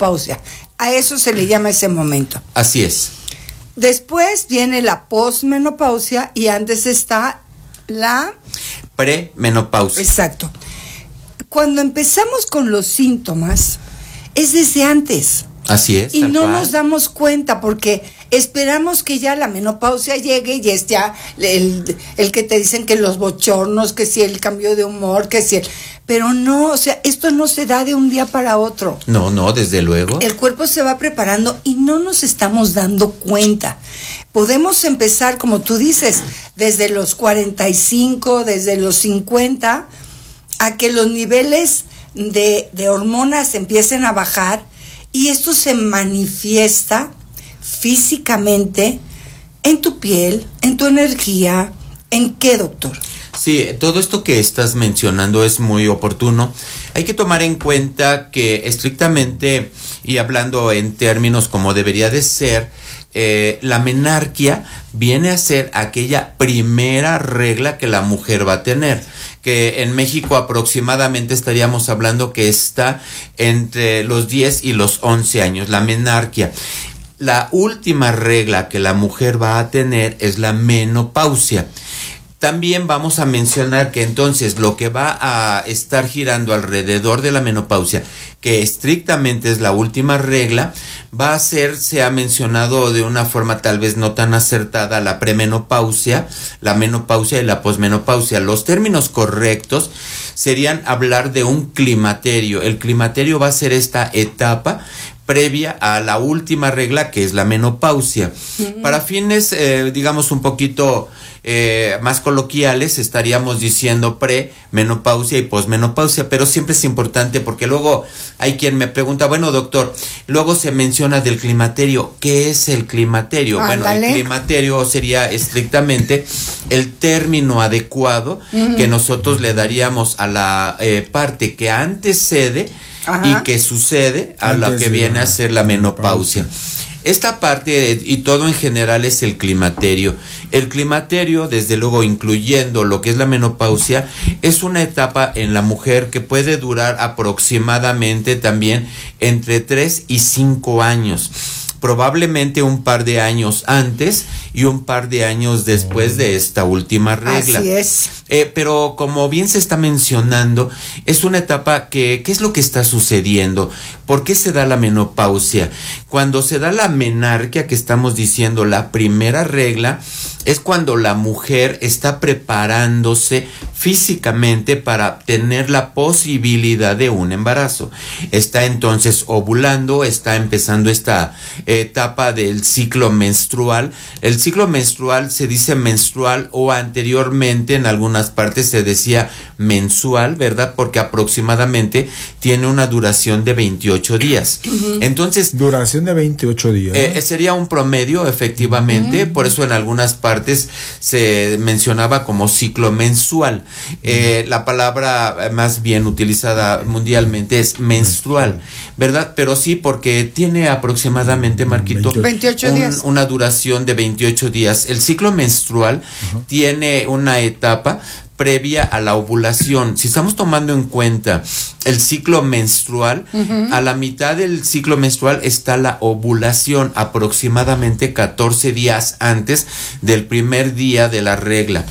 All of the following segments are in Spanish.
menopausia. A eso se le llama ese momento. Así es. Después viene la posmenopausia y antes está la premenopausia. Exacto. Cuando empezamos con los síntomas, es desde antes. Así es. Y no nos damos cuenta porque esperamos que ya la menopausia llegue y es ya el que te dicen que los bochornos, que si el cambio de humor, que si el... Pero no, o sea, esto no se da de un día para otro. No, desde luego. El cuerpo se va preparando y no nos estamos dando cuenta. Podemos empezar, como tú dices, desde los 45, desde los 50, a que los niveles de hormonas empiecen a bajar y esto se manifiesta físicamente en tu piel, en tu energía. ¿En qué, doctor? Sí, todo esto que estás mencionando es muy oportuno. Hay que tomar en cuenta que estrictamente, y hablando en términos como debería de ser, la menarquia viene a ser aquella primera regla que la mujer va a tener, que en México aproximadamente estaríamos hablando que está entre los 10 y los 11 años, la menarquia. La última regla que la mujer va a tener es la menopausia. También vamos a mencionar que entonces lo que va a estar girando alrededor de la menopausia, que estrictamente es la última regla, va a ser, se ha mencionado de una forma tal vez no tan acertada, la premenopausia, la menopausia y la posmenopausia. Los términos correctos serían hablar de un climaterio. El climaterio va a ser esta etapa previa a la última regla, que es la menopausia. Para fines, digamos, un poquito más coloquiales, estaríamos diciendo premenopausia y posmenopausia, pero siempre es importante porque luego hay quien me pregunta, bueno, doctor, luego se menciona del climaterio. ¿Qué es el climaterio? Bueno, el climaterio sería estrictamente el término adecuado que nosotros le daríamos a la parte que antecede y que sucede a lo que viene a ser la menopausia. Esta parte y todo en general es el climaterio. El climaterio, desde luego incluyendo lo que es la menopausia, es una etapa en la mujer que puede durar aproximadamente también entre 3 y 5 años. Probablemente un par de años antes y un par de años después de esta última regla. Así es. Pero como bien se está mencionando, es una etapa que, ¿qué es lo que está sucediendo? ¿Por qué se da la menopausia? Cuando se da la menarquia, que estamos diciendo la primera regla, es cuando la mujer está preparándose físicamente para tener la posibilidad de un embarazo. Está entonces ovulando, está empezando esta etapa del ciclo menstrual. El ciclo menstrual se dice menstrual o anteriormente en algunas partes se decía mensual, ¿verdad? Porque aproximadamente tiene una duración de 28 días. Entonces, duración de 28 días. Sería un promedio, efectivamente, por eso en algunas partes se mencionaba como ciclo mensual. La palabra más bien utilizada mundialmente es menstrual, ¿verdad? Pero sí, porque tiene aproximadamente, Marquito, 28 días. Una duración de 28 días. El ciclo menstrual tiene una etapa previa a la ovulación. Si estamos tomando en cuenta el ciclo menstrual, a la mitad del ciclo menstrual está la ovulación, aproximadamente 14 días antes del primer día de la regla.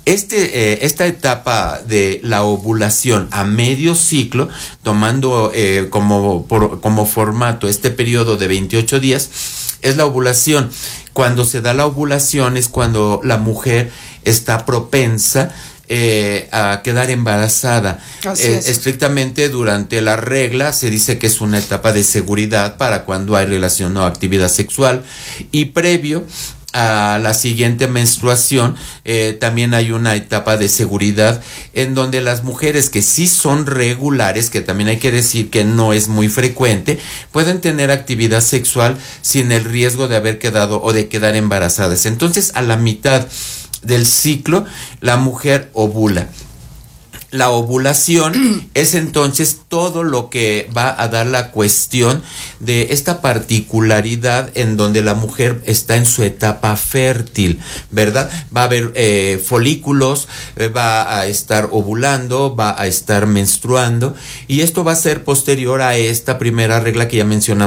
Esta etapa de la ovulación a medio ciclo, tomando como formato este periodo de 28 días, es la ovulación. Cuando se da la ovulación es cuando la mujer está propensa a quedar embarazada. Estrictamente durante la regla se dice que es una etapa de seguridad para cuando hay relación o actividad sexual, y previo a la siguiente menstruación también hay una etapa de seguridad en donde las mujeres que sí son regulares, que también hay que decir que no es muy frecuente, pueden tener actividad sexual sin el riesgo de haber quedado o de quedar embarazadas. Entonces, a la mitad del ciclo, la mujer ovula. La ovulación es entonces todo lo que va a dar la cuestión de esta particularidad en donde la mujer está en su etapa fértil, ¿verdad? Va a haber folículos, va a estar ovulando, va a estar menstruando, y esto va a ser posterior a esta primera regla que ya mencionamos